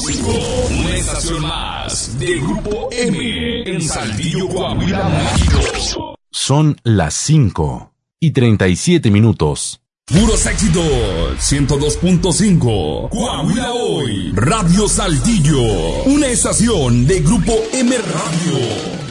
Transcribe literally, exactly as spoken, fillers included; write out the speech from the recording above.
cinco, una estación más de Grupo M en Saltillo, Coahuila, México. Son las cinco y treinta y siete minutos. Puros éxitos, ciento dos punto cinco. Coahuila Hoy, Radio Saltillo, una estación de Grupo M Radio.